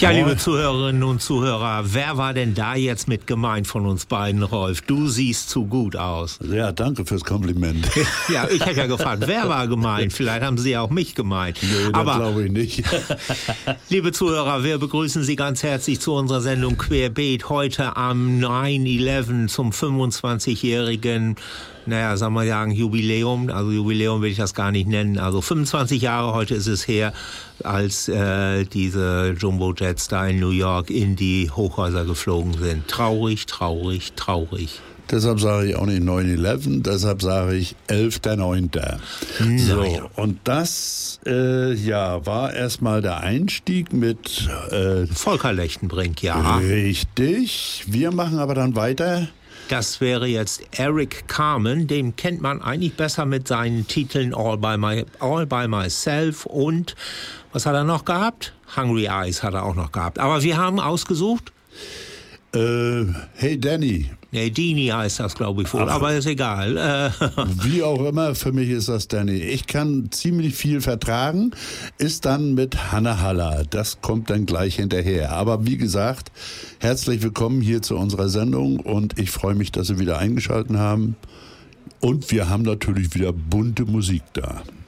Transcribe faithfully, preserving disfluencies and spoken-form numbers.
Ja, liebe Zuhörerinnen und Zuhörer, wer war denn da jetzt mit gemeint von uns beiden, Rolf? Du siehst zu gut aus. Ja, danke fürs Kompliment. Ja, ich hätte ja gefragt, wer war gemeint? Vielleicht haben Sie ja auch mich gemeint. Nee, das glaube ich nicht. Liebe Zuhörer, wir begrüßen Sie ganz herzlich zu unserer Sendung Querbeet heute am nine eleven zum fünfundzwanzigjährigen, naja, sagen wir sagen, Jubiläum. Also Jubiläum will ich das gar nicht nennen. Also fünfundzwanzig Jahre heute ist es her, als äh, diese Jumbo-Jets da in New York in die Hochhäuser geflogen sind. Traurig, traurig, traurig. Deshalb sage ich auch nicht nine eleven, deshalb sage ich elfter neunter So, und das äh, ja, war erstmal der Einstieg mit äh, Volker Lechtenbrink, ja. Richtig. Wir machen aber dann weiter. Das wäre jetzt Eric Carmen, den kennt man eigentlich besser mit seinen Titeln All by, My, All by Myself und, was hat er noch gehabt? Hungry Eyes hat er auch noch gehabt. Aber wir haben ausgesucht? Äh, Hey Danny. Nee, Dini heißt das, glaube ich, wohl, aber, aber ist egal. Äh. Wie auch immer, für mich ist das Danny. Ich kann ziemlich viel vertragen, ist dann mit Hanne Haller. Das kommt dann gleich hinterher. Aber wie gesagt, herzlich willkommen hier zu unserer Sendung und ich freue mich, dass Sie wieder eingeschaltet haben. Und wir haben natürlich wieder bunte Musik da.